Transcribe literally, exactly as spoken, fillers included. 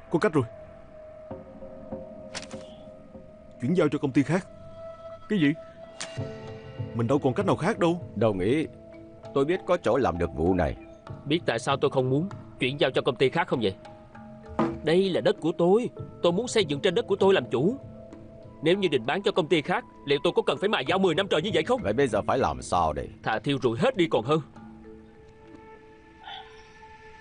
Có cách rồi. Chuyển giao cho công ty khác. Cái gì? Mình đâu còn cách nào khác đâu. Đồng ý. Tôi biết có chỗ làm được vụ này. Biết tại sao tôi không muốn chuyển giao cho công ty khác không vậy? Đây là đất của tôi. Tôi muốn xây dựng trên đất của tôi làm chủ. Nếu như định bán cho công ty khác, liệu tôi có cần phải mài dao mười năm trời như vậy không? Vậy bây giờ phải làm sao đây? Thà thiêu rụi hết đi còn hơn.